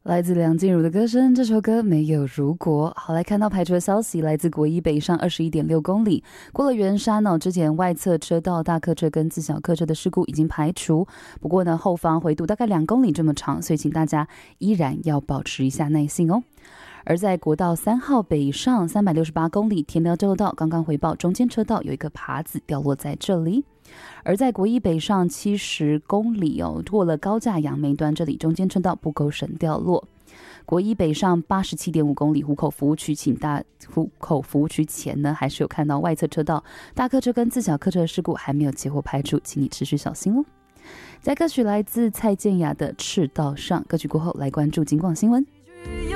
来自梁静茹的歌声，这首歌没有如果。好，来看到排除的消息，来自国一北上21.6公里，过了圆山之前外侧车道大客车跟自小客车的事故已经排除，不过呢后方回堵大概2公里这么长，所以请大家依然要保持一下耐性哦。而在国道3号北上368公里，田寮交流道刚刚回报中间车道有一个耙子掉落在这里。而在国一北上70公里过了高架杨梅端，这里中间车道不勾绳掉落。国一北上87.5公里湖口服务区，湖口服务区前呢，还是有看到外侧车道大客车跟自小客车的事故还没有结果排除，请你持续小心哦。在歌曲来自蔡健雅的《赤道上》，歌曲过后来关注警广新闻。